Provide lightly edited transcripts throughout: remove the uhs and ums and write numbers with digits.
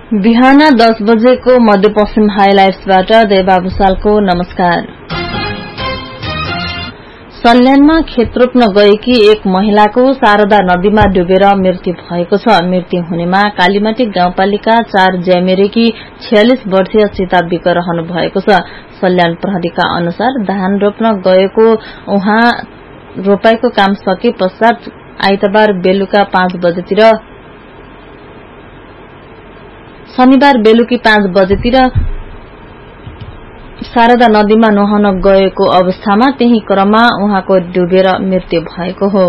बिहान 10 बजेको मध्यपश्चिम हाइलाइट्सबाट देवा भूषालको नमस्कार। सल्यानमा खेत रोप्न गएकी एक महिलाको शारदा नदीमा डुबेर मृत्यु भएको छ। मृत्यु हुनेमा कालीमाटी गाउँपालिका 4 ज्यामिरेकी 46 वर्षीय सीता विक रहनु भएको छ। सल्यान प्रहरीका अनुसार धान रोप्न गएको उहाँ रोपाईको काम सके पश्चात आइतबार बेलुका 5 बजेतिर शनिबार बेलुकी 5 बजेतिर शारदा नदीमा नुहाउन गएको अवस्थामा त्यही क्रममा उहाँको डुबेर मृत्यु भएको हो।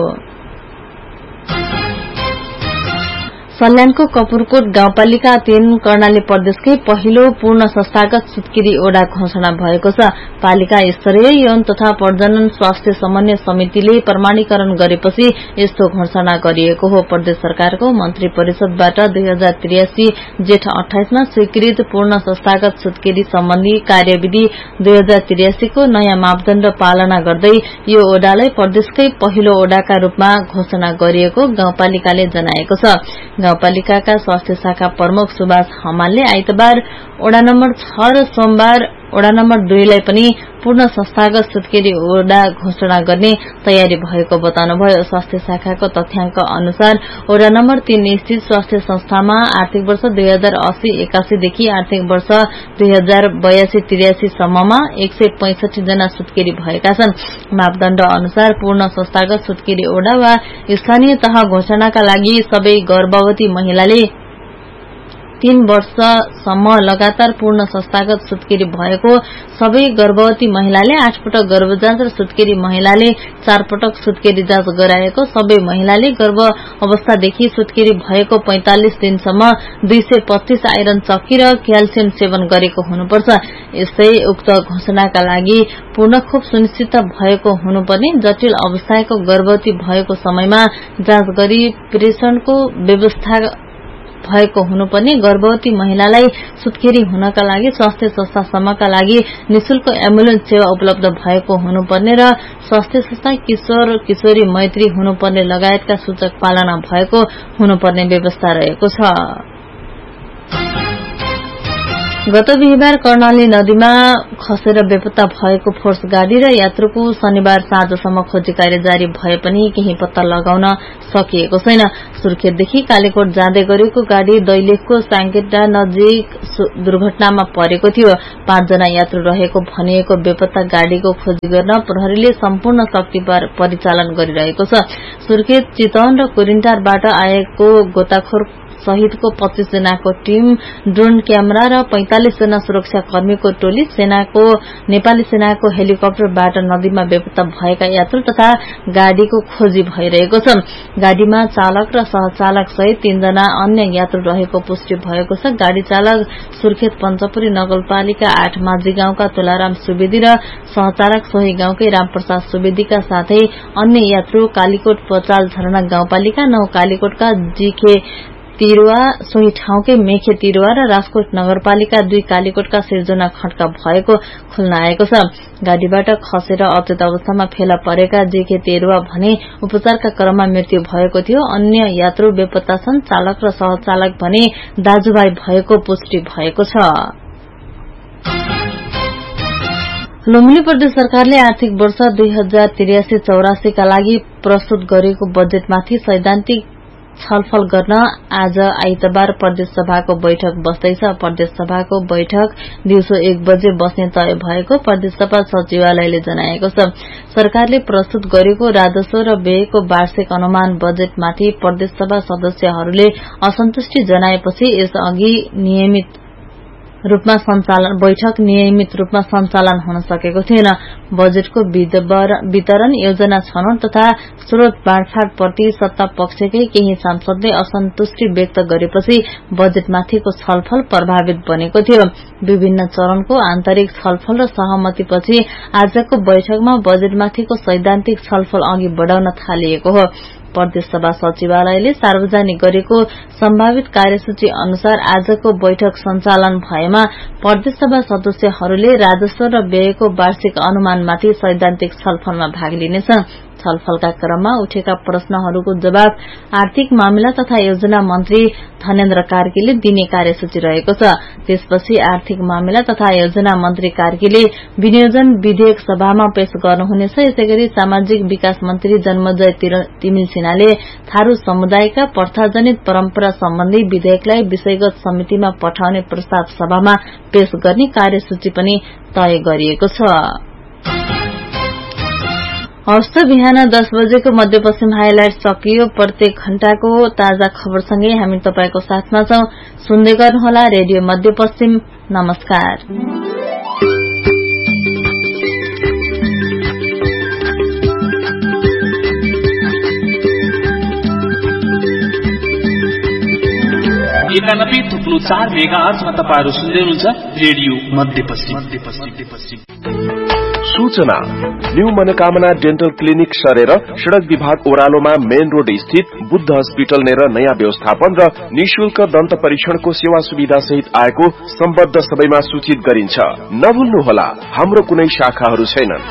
सल्यानको कपुरकोट गाउँपालिका 3 कर्णाली प्रदेशकै पहिलो पूर्ण संस्थागत सुत्केरी ओडा घोषणा भएको छ। पालिका स्तरीय यौन तथा प्रजनन स्वास्थ्य समन्वय समितिले प्रमाणीकरण गरेपछि यस्तो घोषणा गरिएको हो। प्रदेश सरकारको मन्त्री परिषदबाट 2083 जेठ 28 मा स्वीकृत पूर्ण संस्थागत सुत्केरी सम्बन्धी कार्यविधि 2083 को नयाँ मापदण्ड पालना गर्दै यो ओडालाई प्रदेशकै पहिलो ओडाका रूपमा घोषणा गरिएको गाउँपालिकाले जनाएको छ। गाउँपालिकाका स्वास्थ्य शाखा प्रमुख सुभाष हमालले आइतबार ओडा नम्बर 6 र सोमबार ओडा नम्बर 2 लाई पनि पूर्ण संस्थागत सुत्केरी ओडा घोषणा गर्ने तयारी भएको बताउनुभयो। स्वास्थ्य शाखाको तथ्याङ्क अनुसार ओडा नम्बर 3 स्थित स्वास्थ्य संस्थामा आर्थिक वर्ष 2080-81 देखि आर्थिक वर्ष 2082-83 सम्ममा 165 जना सुत्केरी भएका छन्। मापदण्ड अनुसार पूर्ण संस्थागत सुत्केरी ओडा वा स्थानीय तह घोषणाका लागि सबै गर्भवती महिलाले 3 वर्षसम्म लगातार पूर्ण संस्थागत सुत्केरी भएको, सबै गर्भवती महिलाले 8 पटक गर्भजाँच र सुत्केरी महिलाले 4 पटक सुत्केरी जाँच गराएको, सबै महिलाले गर्भ अवस्थादेखि सुत्केरी भएको 45 दिनसम्म 225 आइरन चक्की र क्याल्सियम सेवन गरेको हुनुपर्छ। यस्तै उक्त घोषणाका लागि पूर्ण खोप सुनिश्चित भएको हुनुपर्ने, जटिल अवस्थाको गर्भवती भएको समयमा जाँच गरी प्रेषणको व्यवस्था भएको हुनुपर्ने, गर्भवती महिलालाई सुत्केरी हुनका लागि स्वास्थ्य संस्थासम्मका लागि निशुल्क एम्बुलेन्स सेवा उपलब्ध भएको हुनुपर्ने र स्वास्थ्य संस्था किशोर किशोरी मैत्री हुनुपर्ने लगायतका सूचक पालना भएको हुनुपर्ने व्यवस्था रहेको छ। गत बिहिबार कर्णाली नदीमा खसेर बेपत्ता भएको फोर्स गाड़ी र यात्रुको शनिबार साँझसम्म खोजी कार्य जारी भए पनि केही पत्ता लगाउन सकिएको छैन। सुर्खेतदेखि कालीकोट जाँदै गरेको गाड़ी दैलेखको सांकेटा नजिक दुर्घटनामा परेको थियो। 5 जना यात्रु रहेको भनिएको बेपत्ता गाड़ीको खोजी गर्न प्रहरीले सम्पूर्ण शक्ति परिचालन गरिरहेको छ। सुर्खेत, चितवन र कुरिन्टारबाट आएको गोताखोर सहितको 25 जनाको टीम, ड्रोन क्यामेरा र 45 जना सुरक्षाकर्मीको टोली, नेपाली सेनाको हेलिकप्टरबाट नदीमा बेपत्ता भएका यात्रु तथा गाड़ीको खोजी भइरहेको छ। गाड़ीमा चालक र सहचालक सहित 3 जना अन्य यात्रु रहेको पुष्टि भएको छ। गाड़ी चालक सुर्खेत पञ्चपुरी नगरपालिका 8 माझी गाउँका तुलाराम सुवेदी र सहचालक सोही गाउँकै रामप्रसाद सुवेदीका साथै अन्य यात्रु कालीकोट पचाल झरना गाउँपालिका 9 कालीकोटका जीखे तिरुवा, सोही ठाउँकै मेखे तिरुवा र राजकोट नगरपालिका 2 कालीकोटका सिर्जना खड्का भएको खुल्न आएको छ। गाड़ीबाट खसेर अचेत अवस्थामा फेला परेका जेके तिरुवा भने उपचारका क्रममा मृत्यु भएको थियो। अन्य यात्रु बेपत्ता छन्। चालक र सहचालक भने दाजुभाइ भएको पुष्टि भएको छ। लुम्बिनी प्रदेश सरकारले आर्थिक वर्ष 2083-84 का लागि प्रस्तुत गरेको बजेटमाथि सैद्धान्तिक छलफल गर्न आज आइतबार प्रदेश सभाको बैठक बस्दैछ। प्रदेश सभाको बैठक दिउँसो 1 बजे बस्ने तय भएको प्रदेश सभा सचिवालयले जनाएको छ। सरकारले प्रस्तुत गरेको राजस्व र व्ययको वार्षिक अनुमान बजेटमाथि प्रदेश सभा सदस्यहरूले असन्तुष्टि जनाएपछि यसअघि बैठक नियमित रूपमा सञ्चालन हुन सकेको थिएन। बजेटको वितरण, योजना छनौट तथा स्रोत बाँडफाँड प्रति सत्ता पक्षकै केही सांसदले असन्तुष्टि व्यक्त गरेपछि बजेटमाथिको छलफल प्रभावित बनेको थियो। विभिन्न चरणको आन्तरिक छलफल र सहमतिपछि आजको बैठकमा बजेटमाथिको सैद्धान्तिक छलफल अघि बढ़ाउन थालिएको हो। प्रदेश सभा सचिवालयले सार्वजनिक गरेको सम्भावित कार्यसूची अनुसार आजको बैठक सञ्चालन भएमा प्रदेश सभा सदस्यहरूले राजस्व र व्ययको वार्षिक अनुमानमाथि सैद्धान्तिक छलफलमा भाग लिनेछन्। छलफलका क्रममा उठेका प्रश्नहरूको जवाब आर्थिक मामिला तथा योजना मन्त्री धनेन्द्र कार्कीले दिने कार्यसूची रहेको छ। त्यसपछि आर्थिक मामिला तथा योजना मन्त्री कार्कीले विनियोजन विधेयक सभामा पेश गर्नुहुनेछ। यसैगरी सामाजिक विकास मन्त्री जन्मजय तिमिल सिन्हाले थारू समुदायका प्रथाजनित परम्परा सम्बन्धी विधेयकलाई विषयगत समितिमा पठाउने प्रस्ताव सभामा पेश गर्ने कार्यसूची पनि तय गरिएको छ। हस्त बिहान 10 बजेको मध्यपश्चिम हाइलाइट सकियो। प्रत्येक घण्टाको ताजा खबरसँगै हामी तपाईको साथमा छौं। सुन्दै गर्नुहोला रेडियो मध्यपश्चिम। नमस्कार। एकानब्बे थुप्रो 4 मेगाहर्जमा तपाईहरु सुन्दै हुनुहुन्छ रेडियो मध्यपश्चिम। सूचना न्यू मनोकामना डेन्टल क्लिनिक सरेर सड़क विभाग ओह्रालोमा मेन रोड स्थित बुद्ध हस्पिटल नेर नयाँ व्यवस्थापन र निशुल्क दन्त परीक्षणको सेवा सुविधा सहित आएको सम्बद्ध सबैमा सूचित गरिन्छ। नभुल्नुहोला, हाम्रो कुनै शाखाहरू छैनन्।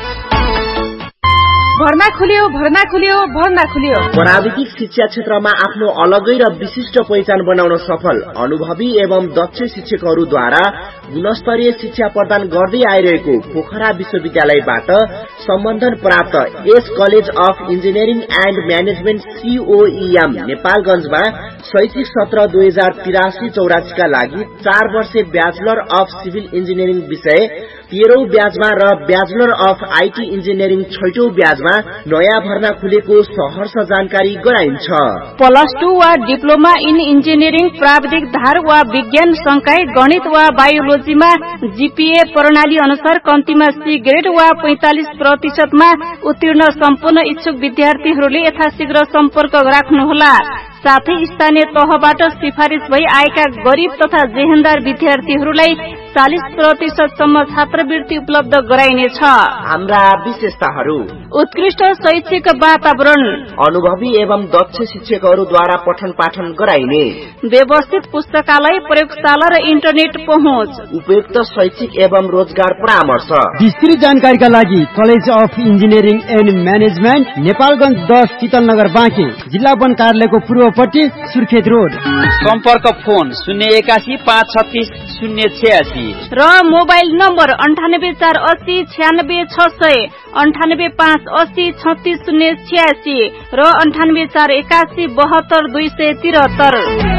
भर्ना खुल्यो। प्राविधिक शिक्षा क्षेत्रमा आफ्नो अलगै र विशिष्ट पहिचान बनाउन सफल अनुभवी एवं दक्ष शिक्षकहरूद्वारा गुणस्तरीय शिक्षा प्रदान गर्दै आइरहेको पोखरा विश्वविद्यालयबाट सम्बन्धन प्राप्त S college of engineering and management COEM नेपालगंजमा शैक्षिक सत्र 2083-84 का लागि 4 वर्षे ब्याचलर अफ सिभिल इन्जिनियरिङ विषय 13औं ब्याजमा र ब्याचलर अफ IT इन्जिनियरिङ 6औं ब्याजमा नयाँ भर्ना खुलेको सहर्ष जानकारी गराइन्छ। +2 वा डिप्लोमा इन इन्जिनियरिङ प्राविधिक धार वा विज्ञान संकाय गणित वा बायोलोजीमा GPA प्रणाली अनुसार कम्तीमा C ग्रेड वा 45% मा उत्तीर्ण सम्पूर्ण इच्छुक विद्यार्थीहरूले यथाशीघ्र सम्पर्क राख्नुहोला। साथै स्थानीय तहबाट सिफारिश भई आएका गरीब तथा जेहेन्दार विद्यार्थीहरूलाई 40% सम्म छात्रवृत्ति उपलब्ध गराइनेछ। हाम्रा विशेषताहरू: उत्कृष्ट शैक्षिक वातावरण, अनुभवी एवं दक्ष शिक्षकहरूद्वारा पठन पाठन गराइने, व्यवस्थित पुस्तकालय, प्रयोगशाला र इन्टरनेट पहुँच, उपयुक्त शैक्षिक एवं रोजगार परामर्श। विस्तृत जानकारीका लागि college of engineering and management Nepalgunj 10 Shital Nagar Banke, जिल्ला वन कार्यालयको पूर्वपट्टि सुर्खेत रोड। सम्पर्क फोन 081 536 086 र मोबाइल नम्बर 9848 96600, 98580 36086 र 98481 72 273।